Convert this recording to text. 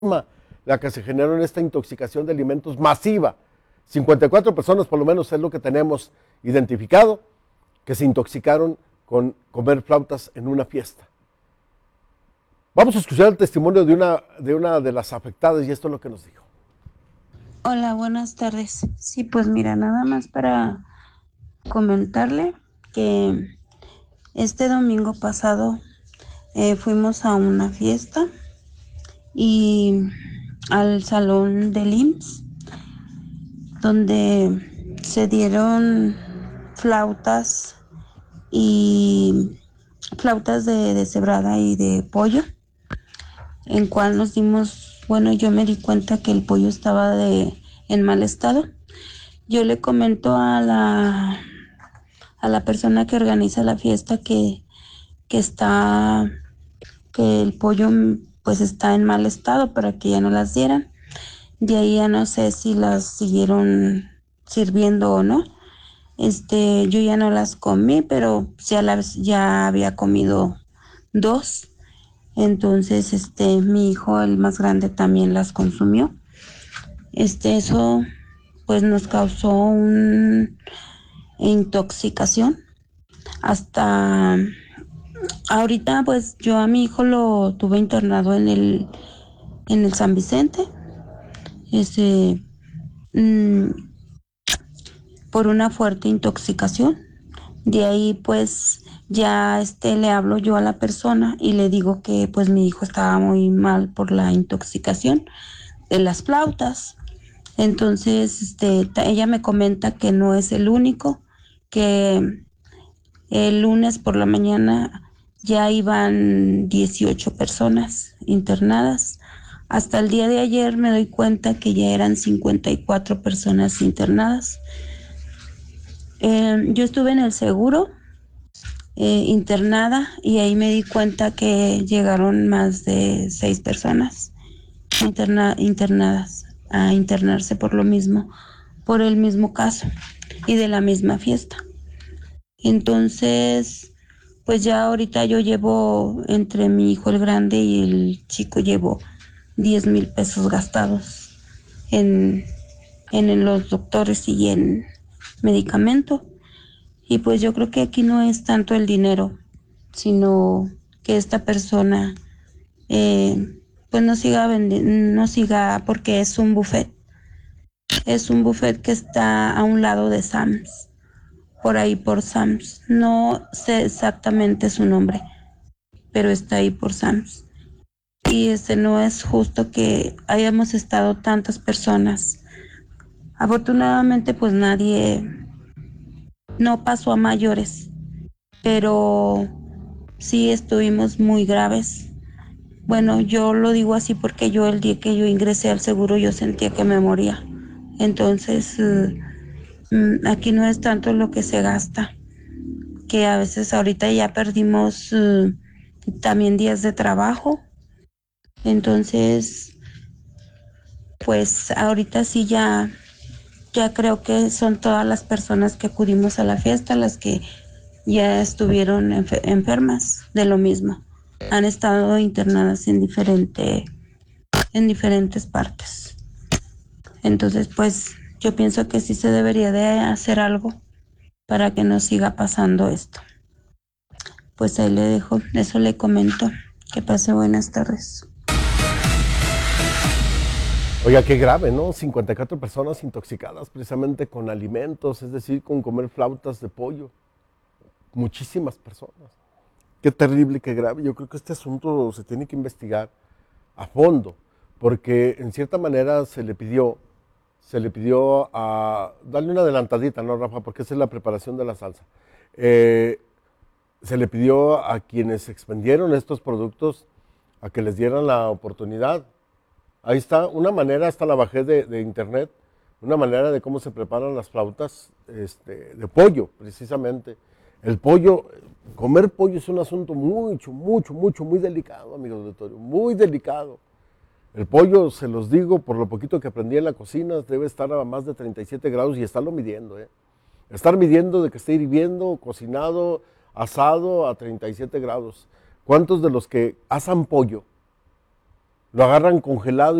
la que se generó en esta intoxicación de alimentos masiva. 54 personas por lo menos es lo que tenemos identificado que se intoxicaron con comer flautas en una fiesta. Vamos a escuchar el testimonio de una de las afectadas y esto es lo que nos dijo. Hola, buenas tardes. Sí, pues mira, nada más para comentarle que este domingo pasado fuimos a una fiesta y al salón del IMSS, donde se dieron flautas y flautas de deshebrada y de pollo, en cual nos dimos, bueno, yo me di cuenta que el pollo estaba en mal estado. Yo le comento a la persona que organiza la fiesta que está, que el pollo pues está en mal estado para que ya no las dieran. De ahí ya no sé si las siguieron sirviendo o no. Yo ya no las comí, pero ya había comido dos. Entonces, mi hijo, el más grande, también las consumió. Eso pues nos causó una intoxicación. Hasta ahorita, pues yo a mi hijo lo tuve internado en el San Vicente, ese, mm, por una fuerte intoxicación. De ahí, pues ya le hablo yo a la persona y le digo que pues mi hijo estaba muy mal por la intoxicación de las flautas. Entonces, ella me comenta que no es el único, que el lunes por la mañana ya iban 18 personas internadas. Hasta el día de ayer me doy cuenta que ya eran 54 personas internadas. Yo estuve en el seguro internada y ahí me di cuenta que llegaron más de 6 personas internadas a internarse por lo mismo, por el mismo caso y de la misma fiesta. Entonces, pues ya ahorita yo llevo, entre mi hijo el grande y el chico, llevo 10,000 pesos gastados en, en los doctores y en medicamento. Y pues yo creo que aquí no es tanto el dinero, sino que esta persona pues no siga vendiendo, no siga, porque es un buffet. Es un buffet que está a un lado de Sam's, por ahí por Sam's. No sé exactamente su nombre, pero está ahí por Sam's. Y no es justo que hayamos estado tantas personas. Afortunadamente, pues nadie, no pasó a mayores, pero sí estuvimos muy graves. Bueno, yo lo digo así porque yo el día que yo ingresé al seguro yo sentía que me moría. Entonces, aquí no es tanto lo que se gasta, que a veces ahorita ya perdimos también días de trabajo. Entonces, pues ahorita sí ya creo que son todas las personas que acudimos a la fiesta las que ya estuvieron enfermas de lo mismo. Han estado internadas en diferentes partes. Entonces, pues yo pienso que sí se debería de hacer algo para que no siga pasando esto. Pues ahí le dejo, eso le comento. Que pase buenas tardes. Oiga, qué grave, ¿no? 54 personas intoxicadas precisamente con alimentos, es decir, con comer flautas de pollo. Muchísimas personas. Qué terrible, qué grave. Yo creo que este asunto se tiene que investigar a fondo, porque en cierta manera se le pidió a darle una adelantadita, ¿no, Rafa? Porque esa es la preparación de la salsa. Eh, Se le pidió a quienes expendieron estos productos a que les dieran la oportunidad. Ahí está, una manera, hasta la bajé de internet, una manera de cómo se preparan las flautas de pollo, precisamente. El pollo, comer pollo es un asunto muy delicado, amigos de auditorio, muy delicado. El pollo, se los digo, por lo poquito que aprendí en la cocina, debe estar a más de 37 grados y estarlo midiendo, ¿eh? Estar midiendo de que esté hirviendo, cocinado, asado a 37 grados. ¿Cuántos de los que asan pollo Lo agarran congelado